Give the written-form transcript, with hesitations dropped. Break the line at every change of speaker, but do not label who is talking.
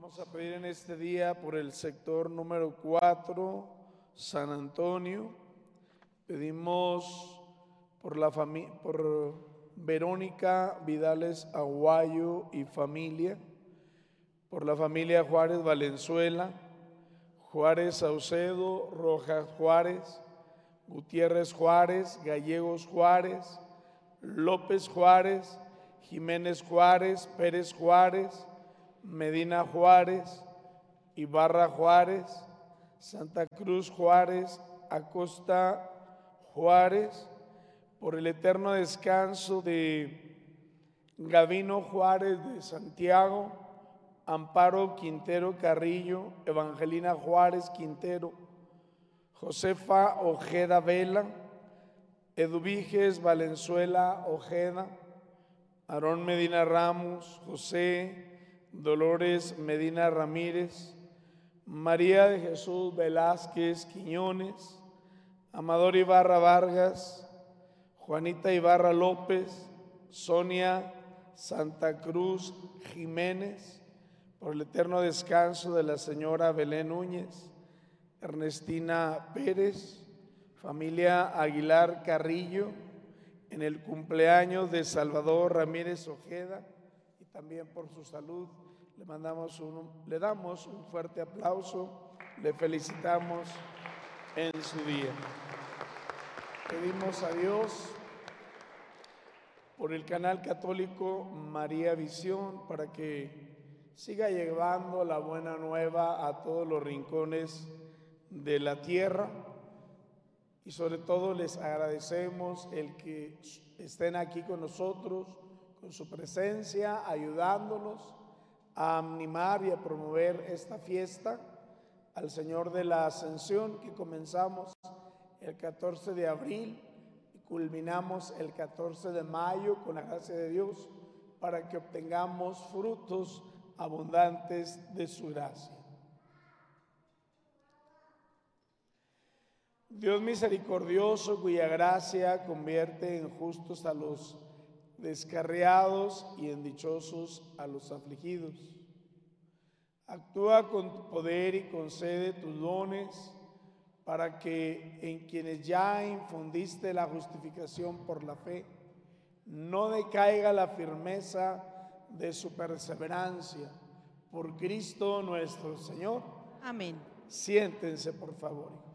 Vamos a pedir en este día por el sector número 4, San Antonio. Pedimos por Verónica Vidales Aguayo y familia, por la familia Juárez Valenzuela, Juárez Saucedo, Rojas Juárez, Gutiérrez Juárez, Gallegos Juárez, López Juárez, Jiménez Juárez, Pérez Juárez, Medina Juárez, Ibarra Juárez, Santa Cruz Juárez, Acosta Juárez, por el eterno descanso de Gavino Juárez de Santiago, Amparo Quintero Carrillo, Evangelina Juárez Quintero, Josefa Ojeda Vela, Eduviges Valenzuela Ojeda, Aarón Medina Ramos, José Dolores Medina Ramírez, María de Jesús Velázquez Quiñones, Amador Ibarra Vargas, Juanita Ibarra López, Sonia Santa Cruz Jiménez, por el eterno descanso de la señora Belén Núñez, Ernestina Pérez, familia Aguilar Carrillo, en el cumpleaños de Salvador Ramírez Ojeda, y también por su salud le damos un fuerte aplauso, le felicitamos en su día. Pedimos a Dios por el canal católico María Visión para que siga llevando la buena nueva a todos los rincones de la tierra, y sobre todo les agradecemos el que estén aquí con nosotros, con su presencia, ayudándonos a animar y a promover esta fiesta al Señor de la Ascensión, que comenzamos el 14 de abril y culminamos el 14 de mayo con la gracia de Dios, para que obtengamos frutos abundantes de su gracia. Dios misericordioso, cuya gracia convierte en justos a los descarriados y en dichosos a los afligidos, actúa con tu poder y concede tus dones para que en quienes ya infundiste la justificación por la fe, no decaiga la firmeza de su perseverancia. Por Cristo nuestro Señor.
Amén.
Siéntense, por favor.